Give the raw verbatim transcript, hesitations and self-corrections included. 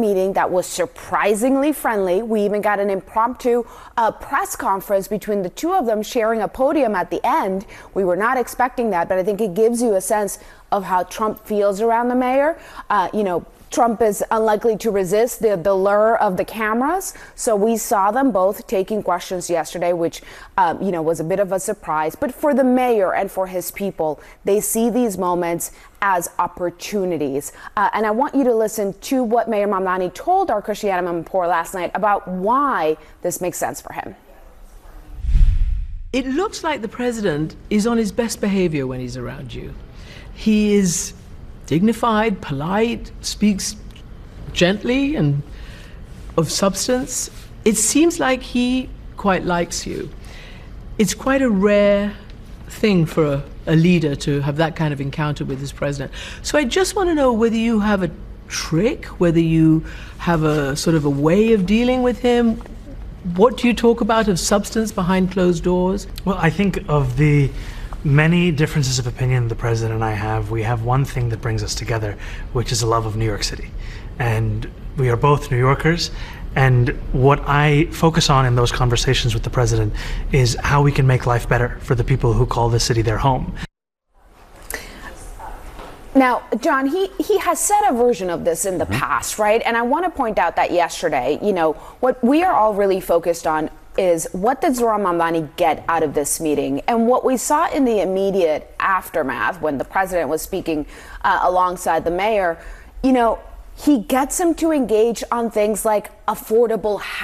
meeting that was surprisingly friendly. We even got an impromptu uh, press conference between the two of them, sharing a podium at the end. We were not expecting that, but I think it gives you a sense of how Trump feels around the mayor. Uh, you know, Trump is unlikely to resist the, the lure of the cameras. So we saw them both taking questions yesterday, which, um, you know, was a bit of a surprise. But for the mayor and for his people, they see these moments as opportunities. Uh, and I want you to listen to what Mayor Mamdani told our Christiana Amanpour last night about why this makes sense for him. It looks like the president is on his best behavior when he's around you. He is dignified, polite, speaks gently and of substance. It seems like he quite likes you. It's quite a rare thing for a, a leader to have that kind of encounter with his president. So I just want to know whether you have a trick, whether you have a sort of a way of dealing with him. What do you talk about of substance behind closed doors? Well, I think of the many differences of opinion the president and I have, we have one thing that brings us together, which is a love of New York City. And we are both New Yorkers. And what I focus on in those conversations with the president is how we can make life better for the people who call this city their home. Now, John, he, he has said a version of this in the Mm-hmm. past, right? And I want to point out that yesterday, you know, what we are all really focused on is what did Zohran Mamdani get out of this meeting? And what we saw in the immediate aftermath when the president was speaking uh, alongside the mayor, you know, he gets him to engage on things like affordable housing.